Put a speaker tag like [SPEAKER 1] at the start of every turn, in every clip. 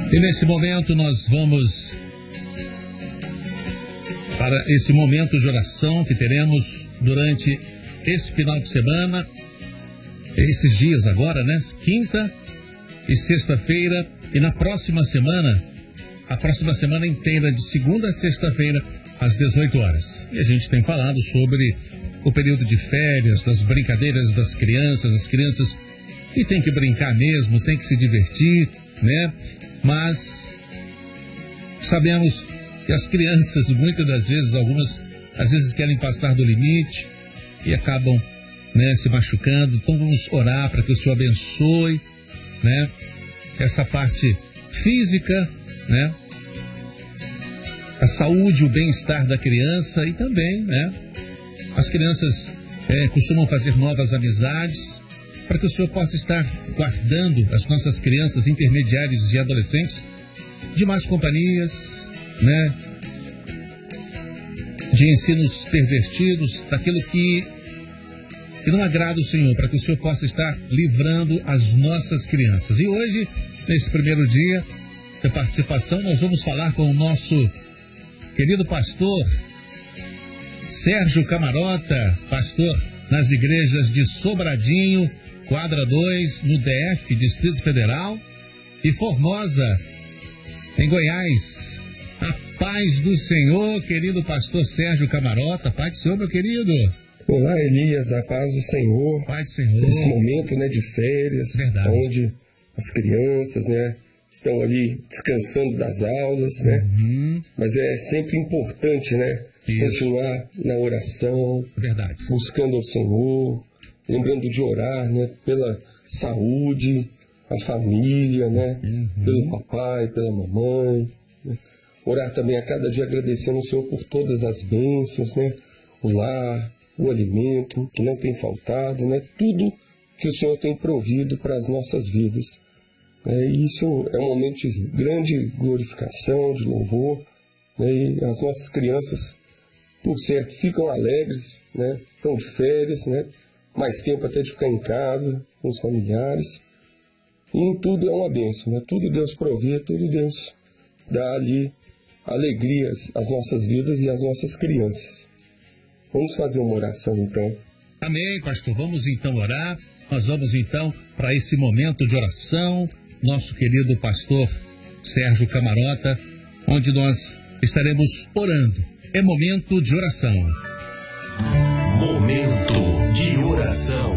[SPEAKER 1] E nesse momento nós vamos para esse momento de oração que teremos durante esse final de semana, esses dias agora, né? Quinta e sexta-feira, e na próxima semana, a próxima semana inteira, de segunda a sexta-feira, às 18 horas. E a gente tem falado sobre o período de férias, das brincadeiras das crianças, as crianças que tem que brincar mesmo, tem que se divertir, né? Mas sabemos que as crianças, muitas das vezes, algumas, às vezes querem passar do limite e acabam, né, se machucando. Então vamos orar para que o Senhor abençoe, né, essa parte física, né, a saúde, o bem-estar da criança e também, né, as crianças costumam fazer novas amizades, para que o Senhor possa estar guardando as nossas crianças intermediárias e adolescentes de más companhias, né, de ensinos pervertidos, daquilo que não agrada o Senhor, para que o Senhor possa estar livrando as nossas crianças. E hoje, nesse primeiro dia da participação, nós vamos falar com o nosso querido pastor Sérgio Camarota, pastor nas igrejas de Sobradinho, Quadra 2, no DF, Distrito Federal, e Formosa, em Goiás. A paz do Senhor, querido pastor Sérgio Camarota. Paz do Senhor, meu querido.
[SPEAKER 2] Olá, Elias, a paz do Senhor.
[SPEAKER 1] Paz do Senhor.
[SPEAKER 2] Nesse momento, né, de férias,
[SPEAKER 1] verdade,
[SPEAKER 2] onde as crianças, né, estão ali descansando das aulas, né? Mas é sempre importante, né, continuar na oração,
[SPEAKER 1] verdade,
[SPEAKER 2] buscando ao Senhor, lembrando de orar, né, pela saúde, a família, né, pelo papai, pela mamãe, né? Orar também a cada dia agradecendo ao Senhor por todas as bênçãos, né, o lar, o alimento que não tem faltado, né, tudo que o Senhor tem provido para as nossas vidas. Isso é um momento de grande glorificação, de louvor, né, e as nossas crianças, por certo, ficam alegres, né, estão de férias, né, mais tempo até de ficar em casa, com os familiares. E em tudo é uma bênção, né? Tudo Deus provê, tudo Deus dá ali alegrias às nossas vidas e às nossas crianças. Vamos fazer uma oração então.
[SPEAKER 1] Amém, pastor. Vamos então orar. Nós vamos então para esse momento de oração. Nosso querido pastor Sérgio Camarota, onde nós estaremos orando. É momento de oração.
[SPEAKER 3] Momento de oração.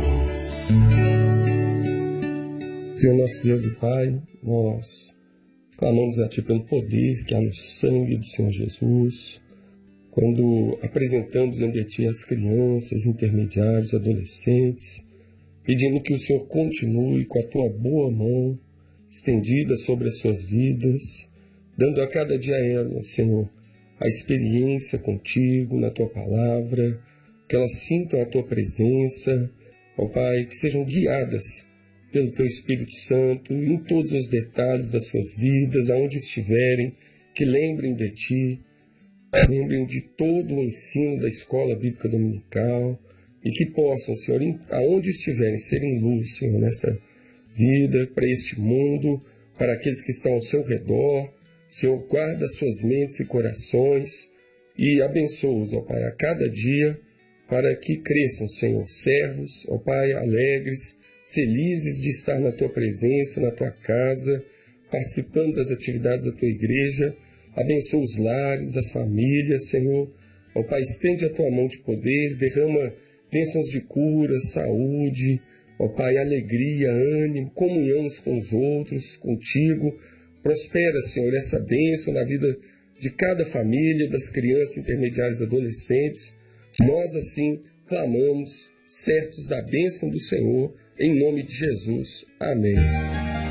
[SPEAKER 2] Senhor nosso Deus e Pai, nós clamamos a Ti pelo poder que há no sangue do Senhor Jesus, quando apresentamos ante Ti as crianças, intermediários, adolescentes, pedindo que o Senhor continue com a Tua boa mão estendida sobre as suas vidas, dando a cada dia a elas, Senhor, a experiência contigo, na Tua palavra, que elas sintam a Tua presença, ó Pai, que sejam guiadas pelo Teu Espírito Santo em todos os detalhes das suas vidas, aonde estiverem, que lembrem de Ti, lembrem de todo o ensino da Escola Bíblica Dominical e que possam, Senhor, aonde estiverem, serem luz, Senhor, nesta vida, para este mundo, para aqueles que estão ao seu redor. Senhor, guarda suas mentes e corações e abençoa-os, ó Pai, a cada dia, para que cresçam, Senhor, servos, ó Pai, alegres, felizes de estar na Tua presença, na Tua casa, participando das atividades da Tua igreja. Abençoa os lares, as famílias, Senhor. Ó Pai, estende a Tua mão de poder, derrama bênçãos de cura, saúde, ó Pai, alegria, ânimo, comunhão uns com os outros, contigo. Prospera, Senhor, essa bênção na vida de cada família, das crianças, intermediários, adolescentes. Nós, assim, clamamos, certos da bênção do Senhor, em nome de Jesus. Amém.